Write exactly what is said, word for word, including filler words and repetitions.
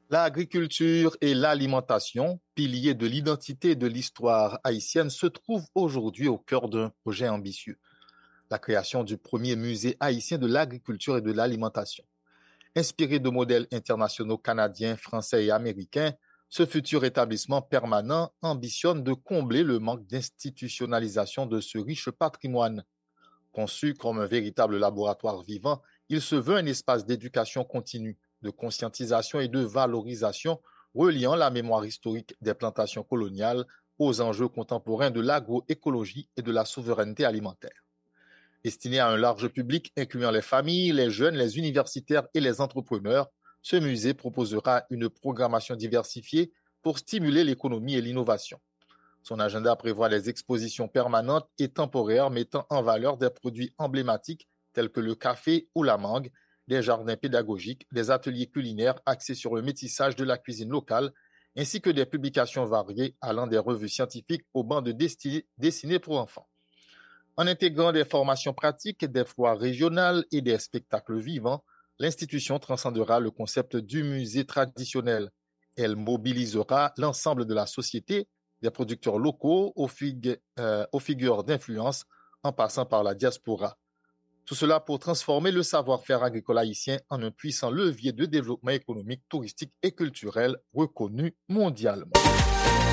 L'agriculture et l'alimentation, piliers de l'identité et de l'histoire haïtienne, se trouvent aujourd'hui au cœur d'un projet ambitieux, la création du premier musée haïtien de l'agriculture et de l'alimentation. Inspiré de modèles internationaux canadiens, français et américains, ce futur établissement permanent ambitionne de combler le manque d'institutionnalisation de ce riche patrimoine. Conçu comme un véritable laboratoire vivant, il se veut un espace d'éducation continue, de conscientisation et de valorisation, reliant la mémoire historique des plantations coloniales aux enjeux contemporains de l'agroécologie et de la souveraineté alimentaire. Destiné à un large public, incluant les familles, les jeunes, les universitaires et les entrepreneurs, ce musée proposera une programmation diversifiée pour stimuler l'économie et l'innovation. Son agenda prévoit des expositions permanentes et temporaires mettant en valeur des produits emblématiques tels que le café ou la mangue, des jardins pédagogiques, des ateliers culinaires axés sur le métissage de la cuisine locale, ainsi que des publications variées allant des revues scientifiques aux bandes dessinées pour enfants. En intégrant des formations pratiques, des foires régionales et des spectacles vivants, l'institution transcendera le concept du musée traditionnel. Elle mobilisera l'ensemble de la société, des producteurs locaux aux, figu- euh, aux figures d'influence, en passant par la diaspora. Tout cela pour transformer le savoir-faire agricole haïtien en un puissant levier de développement économique, touristique et culturel reconnu mondialement.